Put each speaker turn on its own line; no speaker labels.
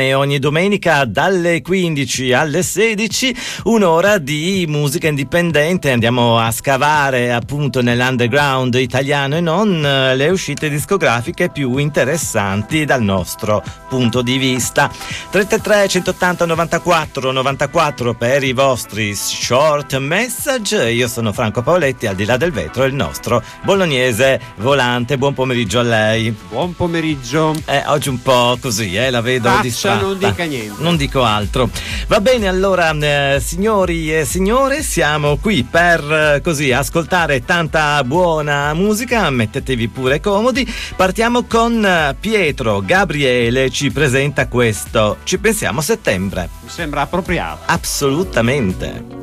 E ogni domenica dalle 15 alle 16 un'ora di musica indipendente. Andiamo a scavare appunto nell'underground italiano e non le uscite discografiche più interessanti dal nostro punto di vista. 333 180 94 94 per i vostri short message. Io sono Franco Paoletti, al di là del vetro il nostro bolognese volante. Buon pomeriggio a lei.
Buon pomeriggio.
Oggi un po' così, la vedo distratta.
Non dica niente.
Non dico altro. Va bene, allora signori e signore, siamo qui per così ascoltare tanta buona musica. Mettetevi pure comodi. Partiamo con Pietro Gabriele, ci presenta questo Ci pensiamo a settembre.
Mi sembra appropriato.
Assolutamente.